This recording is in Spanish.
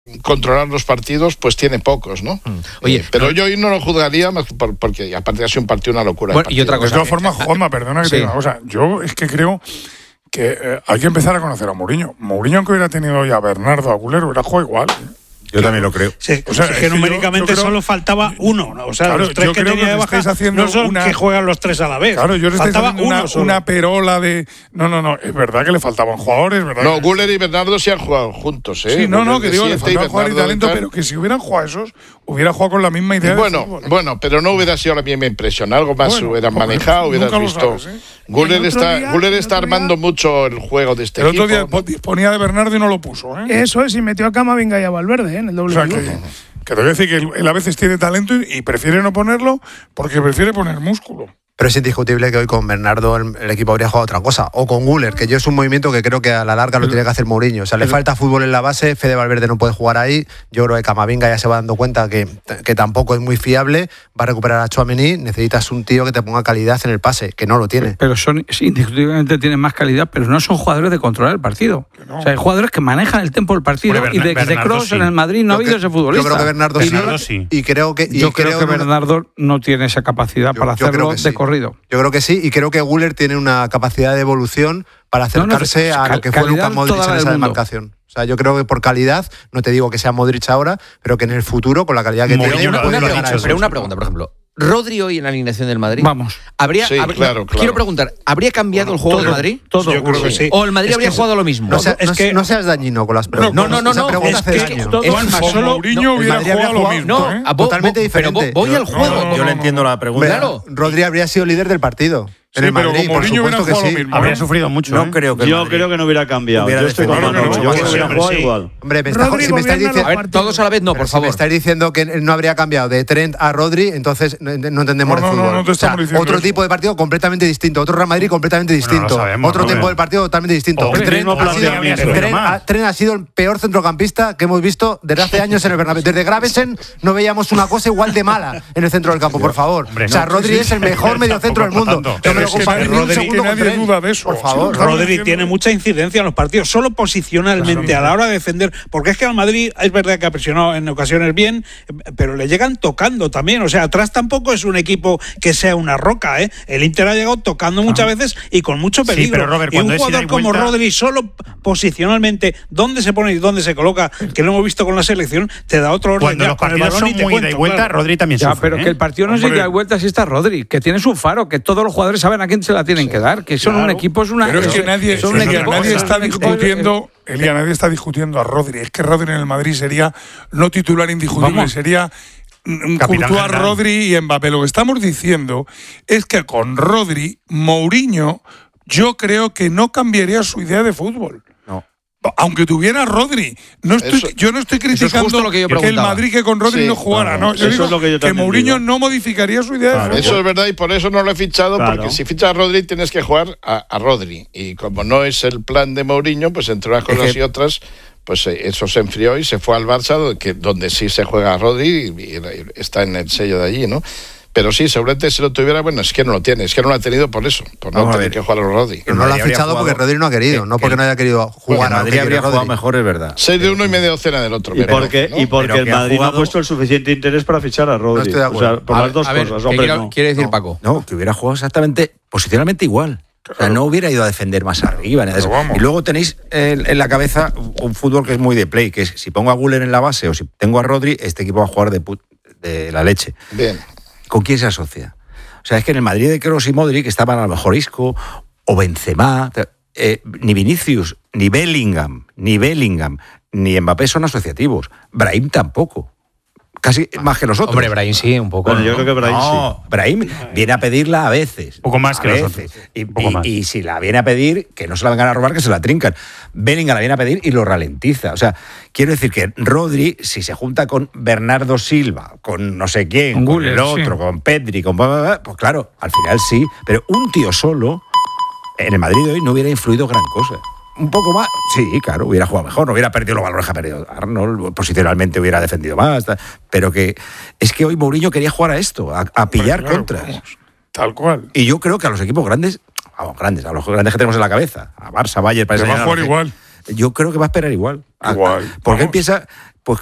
controlar los partidos, pues tiene pocos, ¿no? Oye, pero yo hoy no lo juzgaría porque aparte ha sido un partido una locura. Bueno, y otra cosa. De todas formas, Juanma, perdona que te diga una cosa. Yo es que creo que hay que empezar a conocer a Mourinho. Mourinho, aunque hubiera tenido hoy a Bernardo, a Güler, hubiera jugado igual. Yo también lo creo. Sí, o sea, es que numéricamente yo creo, solo faltaba uno, ¿no? O sea, claro, los tres que tenía de baja no son que juegan los tres a la vez. Claro, yo le estoy faltaba haciendo una perola de... No, es verdad que le faltaban jugadores, ¿verdad? No, Güler y Bernardo sí han jugado juntos, ¿eh? Sí, que digo, le faltaban jugadores y talento, tal. pero que si hubieran jugado esos, hubiera jugado con la misma idea de fútbol. Bueno, pero no hubiera sido la misma impresión. Algo más hubieran manejado, hubieras visto. Sabes, ¿eh? Güler está armando mucho el juego de este equipo. El otro día disponía de Bernardo y no lo puso, ¿eh? Eso es, y metió a Camavinga y a Valverde, en el doble pivote. Que te voy a decir que él a veces tiene talento y prefiere no ponerlo porque prefiere poner músculo. Pero es indiscutible que hoy con Bernardo el equipo habría jugado otra cosa. O con Güler, que yo es un movimiento que creo que a la larga lo tiene que hacer Mourinho. O sea, le falta fútbol en la base, Fede Valverde no puede jugar ahí. Yo creo que Camavinga ya se va dando cuenta que tampoco es muy fiable. Va a recuperar a Tchouaméni. Necesitas un tío que te ponga calidad en el pase, que no lo tiene. Pero indiscutiblemente tienen más calidad, pero no son jugadores de controlar el partido. No. O sea, hay jugadores que manejan el tempo del partido. Y de Kroos sí. En el Madrid no ha habido ese futbolista. Yo creo que Bernardo sí. Y creo que Bernardo no tiene esa capacidad para hacerlo de corrido. Yo creo que sí, y creo que Güler tiene una capacidad de evolución para acercarse a lo que fue Luka Modric en esa demarcación. O sea, yo creo que por calidad, no te digo que sea Modric ahora, pero que en el futuro, con la calidad que tiene... Pero una pregunta, por ejemplo. Rodri hoy en la alineación del Madrid. Vamos. Claro. Quiero preguntar, ¿habría cambiado el juego del Madrid? Todo. Yo creo que sí. ¿O el Madrid habría jugado lo mismo? No seas dañino con las preguntas. No. Mourinho hubiera jugado lo mismo. Totalmente diferente. Pero voy al juego. Yo le entiendo la pregunta. Claro. Rodri habría sido líder del partido. Sí, en el Madrid, por supuesto que sí. Habría sufrido mucho. No creo que yo creo que no hubiera cambiado. Yo estoy con Manolo. Yo creo que hubiera jugado igual. Hombre, si me estáis diciendo... A ver, todos a la vez no, por favor. Si me estáis diciendo que no habría cambiado de Trent a Rodri, entonces no entendemos el fútbol. No te estamos diciendo otro tipo de partido completamente distinto. Otro Real Madrid completamente distinto. Otro tiempo del partido totalmente distinto. Trent ha sido el peor centrocampista que hemos visto desde hace años en el Bernabéu. Desde Gravesen no veíamos una cosa igual de mala en el centro del campo, por favor. O sea, Rodri es el mejor mediocentro del mundo. No me lo comparéis ni un segundo con nadie duda de eso. Por favor. Rodri tiene mucha incidencia en los partidos, solo posicionalmente a la hora de defender, porque es que al Madrid es verdad que ha presionado en ocasiones bien, pero le llegan tocando también. O sea, atrás tampoco es un equipo que sea una roca, ¿eh? El Inter ha llegado tocando muchas veces y con mucho peligro. Sí, pero Robert, y un jugador como Rodri, solo posicionalmente, dónde se pone y dónde se coloca, que lo hemos visto con la selección, te da otro orden. Cuando los partidos son muy ida y vuelta, Rodri también sufre. Pero que el partido no es ida y vuelta si está Rodri, que tiene su faro, que todos los jugadores saben a quién se la tienen que dar, que son un equipo, Pero es que nadie está discutiendo... Elia, nadie está discutiendo a Rodri. Es que Rodri en el Madrid sería no titular indiscutible, sería Courtois, Rodri y Mbappé. Lo que estamos diciendo es que con Rodri, Mourinho, yo creo que no cambiaría su idea de fútbol. Aunque tuviera Rodri, yo no estoy criticando que el Madrid que con Rodri no jugara, ¿no? Yo digo que Mourinho no modificaría su idea de fútbol. Eso es verdad y por eso no lo he fichado, porque si fichas a Rodri tienes que jugar a Rodri. Y como no es el plan de Mourinho, pues entre unas cosas y otras, pues eso se enfrió y se fue al Barça, donde sí se juega a Rodri y está en el sello de allí, ¿no? Pero sí, seguramente si lo tuviera, bueno, es que no lo tiene, es que no lo ha tenido por eso, por no tener que jugar a Rodri. No lo ha fichado porque Rodri no ha querido, no porque no haya querido jugar. Madrid habría jugado mejor, es verdad. 6 de uno y media docena del otro. Y porque el Madrid no ha puesto el suficiente interés para fichar a Rodri. No estoy de acuerdo. O sea, por las dos cosas. Hombre, quiere decir Paco. No, que hubiera jugado exactamente, posicionalmente igual. O sea, no hubiera ido a defender más arriba. Y luego tenéis en la cabeza un fútbol que es muy de play, que es si pongo a Güler en la base o si tengo a Rodri, este equipo va a jugar de la leche. Bien. ¿Con quién se asocia? O sea, es que en el Madrid de Kroos y Modric estaban a lo mejor Isco o Benzema. Ni Vinicius, ni Bellingham, ni Mbappé son asociativos. Brahim tampoco. Casi más que los otros. Hombre, Brahim sí, un poco. Bueno, yo creo que Brahim sí. Brahim viene a pedirla a veces. Un poco más que los otros. Y si la viene a pedir, que no se la vengan a robar, que se la trincan. Bellingham la viene a pedir y lo ralentiza. O sea, quiero decir que Rodri, si se junta con Bernardo Silva, con no sé quién, con el otro, con Pedri, pues claro, al final sí. Pero un tío solo, en el Madrid de hoy, no hubiera influido gran cosa. Un poco más, sí, claro, hubiera jugado mejor, no hubiera perdido los valores que ha perdido Arnold, posicionalmente hubiera defendido más, pero que es que hoy Mourinho quería jugar a esto, a pillar contras. Vamos, tal cual. Y yo creo que a los equipos grandes, a los grandes que tenemos en la cabeza, a Barça, Bayern, va a jugar igual. Yo creo que va a esperar igual. Igual. Porque él piensa